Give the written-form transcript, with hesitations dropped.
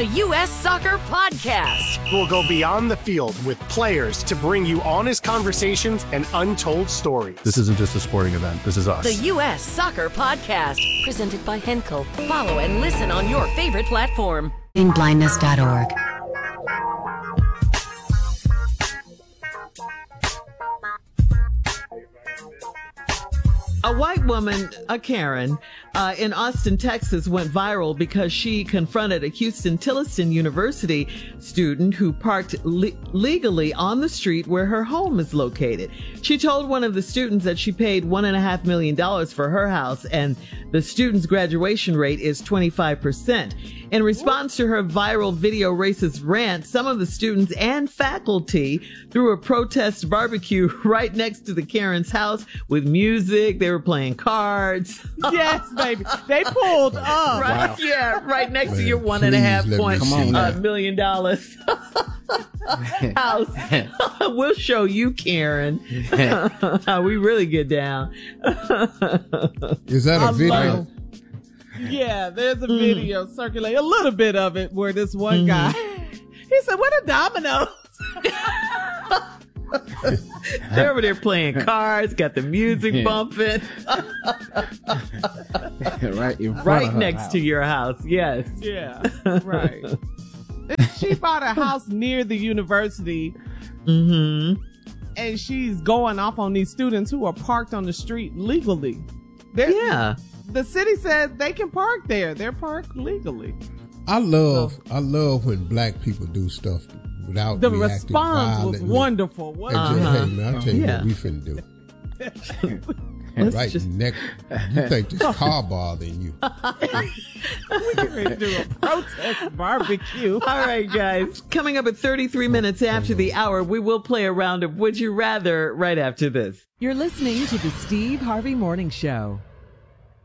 the U.S. Soccer Podcast. We'll go beyond the field with players to bring you honest conversations and untold stories. This isn't just a sporting event. This is us. The U.S. Soccer Podcast, presented by Henkel. Follow and listen on your favorite platform. blindness.org. A white woman, a Karen, in Austin, Texas, went viral because she confronted a Houston-Tilliston University student who parked legally on the street where her home is located. She told one of the students that she paid $1.5 million for her house, and the student's graduation rate is 25%. In response to her viral video racist rant, some of the students and faculty threw a protest barbecue right next to the Karen's house with music. They were playing cards. Yes, baby. They pulled up. Right, wow. Yeah, right next to your $1.5 million house. We'll show you, Karen, how we really get down. Is that a video? Yeah, there's a video circulating, a little bit of it, where this one guy, he said, "What are dominoes?" They're over there playing cards, got the music bumping. right next to your house, yes. Yeah, right. She bought a house near the university, and she's going off on these students who are parked on the street legally. The city said they can park there. They're parked legally. I love when black people do stuff without the reacting response violently. was wonderful. Hey man, I'll tell you what we finna do. You think this car bothering you? We're going to do a protest barbecue. All right, guys. Coming up at 33 minutes after the hour, we will play a round of Would You Rather right after this. You're listening to the Steve Harvey Morning Show.